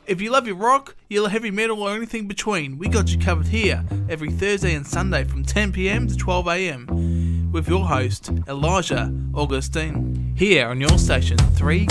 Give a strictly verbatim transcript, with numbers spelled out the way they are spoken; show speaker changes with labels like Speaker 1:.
Speaker 1: If you love your rock, you love heavy metal or anything between, we got you covered here every Thursday and Sunday from ten p m to twelve a m with your host, Elijah Augustine, here on your station three